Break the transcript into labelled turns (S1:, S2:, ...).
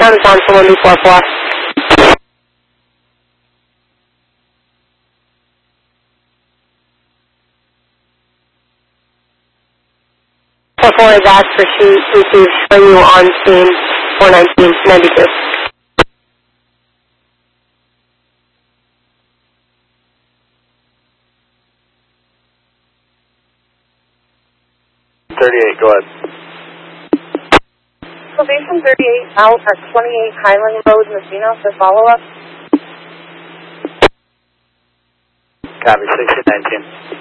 S1: ground is on for 1B44. Four is asked for sheet received showing you on scene 41992.
S2: Go ahead.
S3: Probation 38 out at 28 Highland Road, Messina for follow-up.
S2: Copy, 1619.